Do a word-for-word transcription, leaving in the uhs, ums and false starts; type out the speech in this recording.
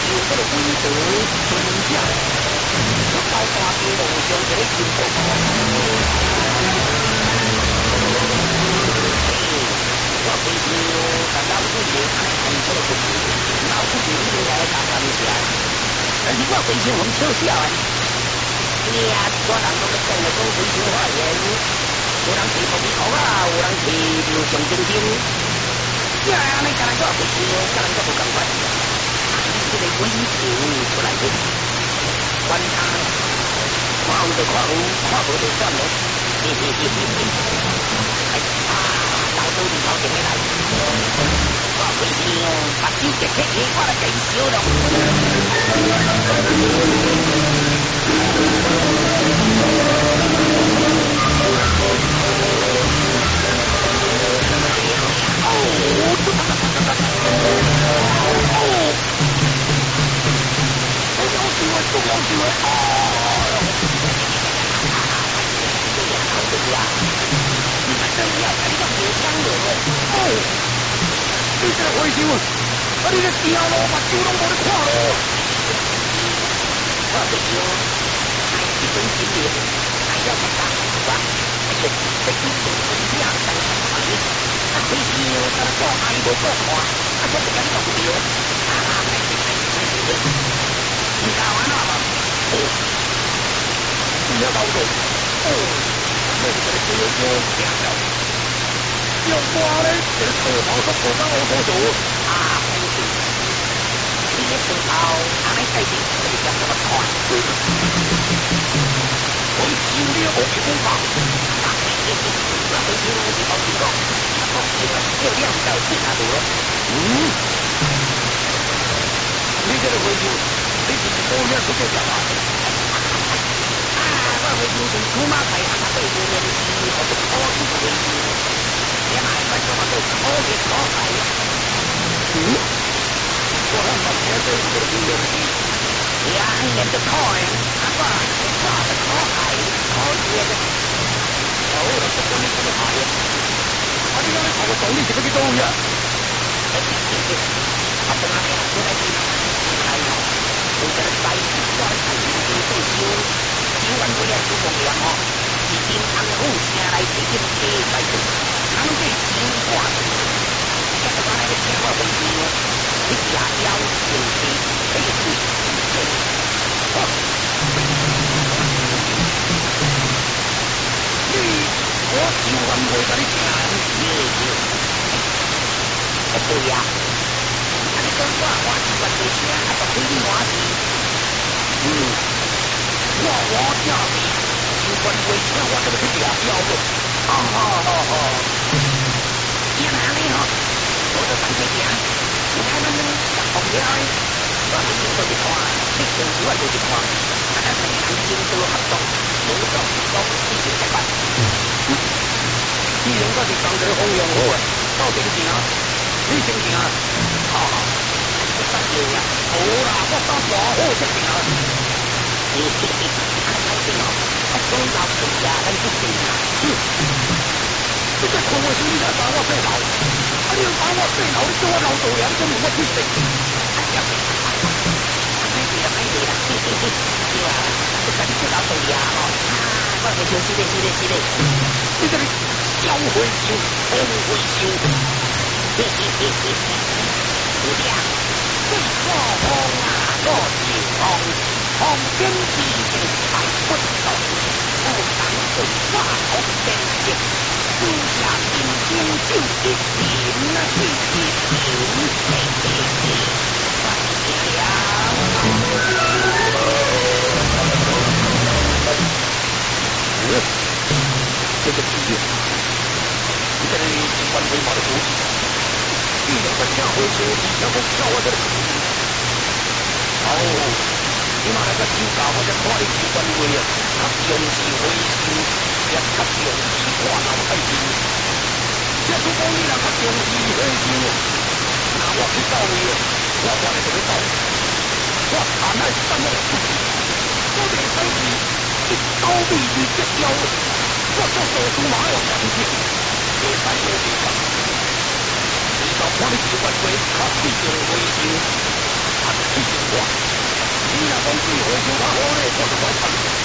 这个温德尊者，我到大街路上就咧进步。我平时甲老师爷安尼看这个故事，老师爷应该来教他们些，但是我平常很笑笑的。你啊，我人拢咧讲来讲平常话言，有人提福利口啊，有人提流上精精。这安尼干人做平常，干人做不共款。这个温情出来的，观察，看有就看有，看无就算了。嘿嘿嘿嘿嘿。哎啊，老周你头前面来，我平时把手结起起，我来给你烧了。不要去问哦！你们真要看到有伤人哦！你这回收，啊！你这条路目睭拢无咧看咯！我回收，爱一根筋连，爱要看大我，而且这一根筋两三十块，啊！回收，咱做爱无做看，啊！我就跟你讲不对，啊！爱爱爱爱爱。你搞完了吗？哦，你要搞懂哦，那个这个有有两条，要我嘞，这个头毛都不敢我多走啊！没事，你的头毛还没改变，这个叫什么款？我修炼我的功法，啊嘿嘿嘿，那回去我就搞清楚，那搞清楚就两条去哪路了？嗯，你这个回去。你是不要出去讲啊！啊，我回去从出马台啊，对面的我是好处回去，你买块什么都好的好海。嗯，我很抱歉，这是个东西。两年的 coin， 啊不，花的好海，好热的。哦，我不管你什么海呀，啊，你讲你跑个洞，你是不是都呀？哎嘿嘿，啊，不拿钱，不拿钱，哎呦。有这个西施我来看你做做烧，烧完过来做梦样哦，是真红火车来提进车来做，人这烧挂住，这个我来个车我回去哦，你夜宵用车，这个是真哦。你我烧完过甲你听，你就，哎对呀。啊！你讲我我是原地车，啊，绝对你我是。嗯，我我正是是原地车，我这个去抓标了。哦哦哦哦，既然安尼吼，我就等去行。你看咱们十公里，我每天都去看，你平时我就去看，啊，咱两人精多合作，合作合作，一起来办。既然我是当地风向好诶，到顶行。你先行啊！好好，我等你呀。好啦，我当大好先行啊。嘿嘿嘿，看来先哦，啊，总老岁呀，咱不行啊。嗯，你这看我是你来打我背头，啊，你打我背头，你叫我老豆娘，真冇乜出息。哎呀，没事啦，没事啦，嘿嘿嘿，对啊，就跟你做老豆娘哦。啊，我回收，是的，是的，是的。你这里交回收，红回收。嘿嘿嘿嘿嘿，是的，最破风啊，我是风，风景之地太不同，不当对花红天色，私下心中就一人啊，一人，嘿嘿嘿，放下了。嗯，这个是，你这里尽管回马的主意。一两个跳回去，你全部跳我这里。好，你妈那个手架我才看你几番话啊！较重视回收，也较重视看老太平。这如果你若较重视回收，那我去到位了，我我来就去到。我谈来三个出去，我袂使是一刀未离结交，我做做事嘛要严谨，袂使无理法。你到看你是原话，较必定回收，较必定我水回收他火力，我就管他。